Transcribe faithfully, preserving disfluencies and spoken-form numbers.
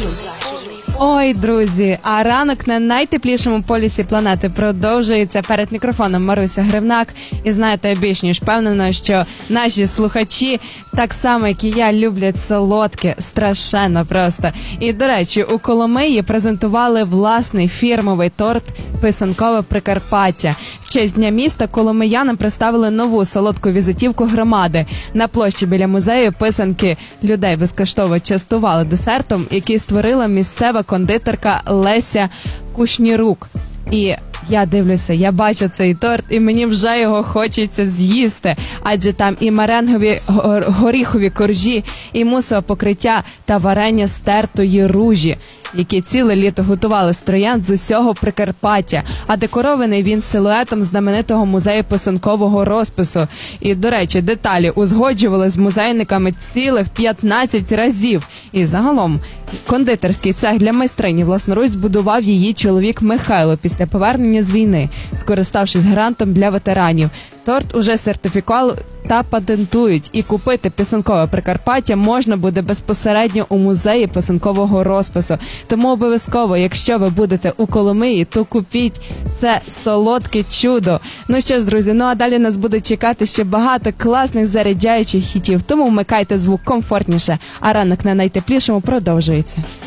Ой, друзі, а ранок на найтеплішому полюсі планети продовжується. Перед мікрофоном Маруся Гривнак. І знаєте, я більш ніж впевнена, що наші слухачі, так само, як і я, люблять солодке, страшенно просто. І, до речі, у Коломиї презентували власний фірмовий торт «Писанкове Прикарпаття». В честь Дня міста коломиянам представили нову солодку візитівку громади. На площі біля музею писанки людей безкоштовно частували десертом, який створила місцева кондитерка Леся Кушнірук. І я дивлюся, я бачу цей торт, і мені вже його хочеться з'їсти. Адже там і меренгові горіхові коржі, і мусове покриття та варення з тертої ружі, які ціле літо готували з троянд з усього Прикарпаття. А декорований він силуетом знаменитого музею писанкового розпису. І, до речі, деталі узгоджували з музейниками цілих п'ятнадцять разів. І загалом кондитерський цех для майстрині власноруч збудував її чоловік Михайло після повернення з війни, скориставшись грантом для ветеранів. Торт уже сертифікували та патентують, і купити писанкове Прикарпаття можна буде безпосередньо у музеї писанкового розпису. Тому обов'язково, якщо ви будете у Коломиї, то купіть це солодке чудо. Ну що ж, друзі, ну а далі нас буде чекати ще багато класних заряджаючих хітів. Тому вмикайте звук комфортніше, а ранок на найтеплішому продовжується.